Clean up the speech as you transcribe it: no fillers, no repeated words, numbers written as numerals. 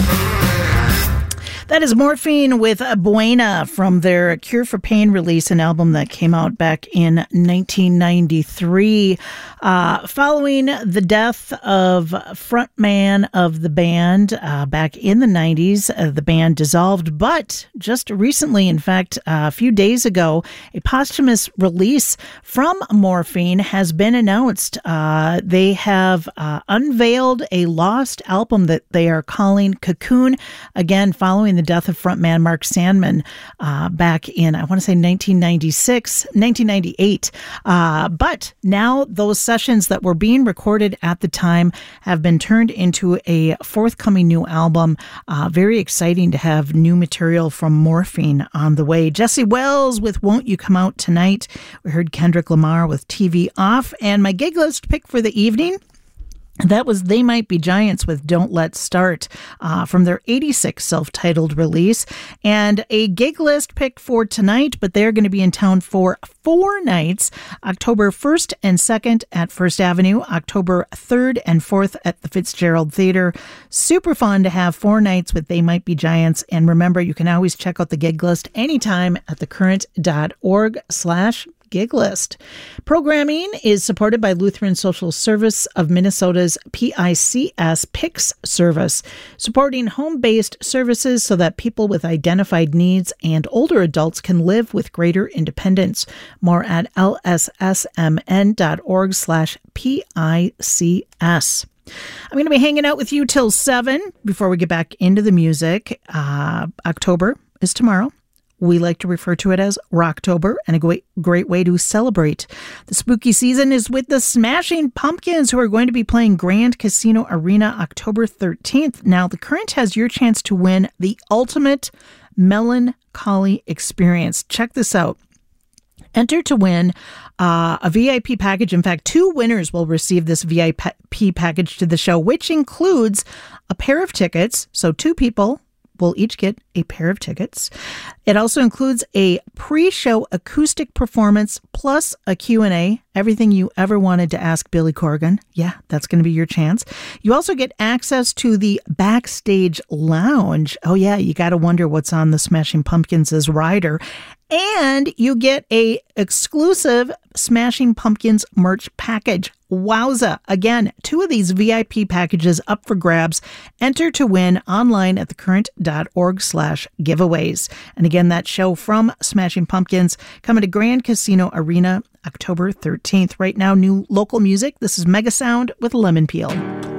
That is Morphine with Buena from their Cure for Pain release, an album that came out back in 1993. Following the death of frontman of the band back in the 90s, the band dissolved. But just recently, in fact, a few days ago, a posthumous release from Morphine has been announced. They have unveiled a lost album that they are calling Cocoon, again, following the death of frontman Mark Sandman back in, I want to say 1998. But now those sessions that were being recorded at the time have been turned into a forthcoming new album. Very exciting to have new material from Morphine on the way. Jesse Wells with Won't You Come Out Tonight. We heard Kendrick Lamar with TV Off. And my gig list pick for the evening, that was They Might Be Giants with Don't Let's Start from their 86 self-titled release. And a gig list pick for tonight, but they're going to be in town for 4 nights, October 1st and 2nd at First Avenue, October 3rd and 4th at the Fitzgerald Theater. Super fun to have 4 nights with They Might Be Giants. And remember, you can always check out the gig list anytime at thecurrent.org/gig list. Programming is supported by Lutheran Social Service of Minnesota's PICS PICS service, supporting home-based services so that people with identified needs and older adults can live with greater independence. More at lssmn.org/PICS. I'm going to be hanging out with you till 7 before we get back into the music. October is tomorrow. We like to refer to it as Rocktober, and a great way to celebrate the spooky season is with the Smashing Pumpkins, who are going to be playing Grand Casino Arena October 13th. Now, the Current has your chance to win the ultimate melancholy experience. Check this out. Enter to win a VIP package. In fact, 2 winners will receive this VIP package to the show, which includes a pair of tickets. So 2 people will each get a pair of tickets. It also includes a pre-show acoustic performance plus a Q&A, everything you ever wanted to ask Billy Corgan. Yeah, that's going to be your chance. You also get access to the backstage lounge. Oh yeah, you got to wonder what's on the Smashing Pumpkins' rider. And you get a exclusive Smashing Pumpkins merch package. Wowza. Again, 2 of these VIP packages up for grabs. Enter to win online at thecurrent.org/giveaways. And again, that show from Smashing Pumpkins coming to Grand Casino Arena October 13th. Right now, new local music. This is Mega Sound with Lemon Peel.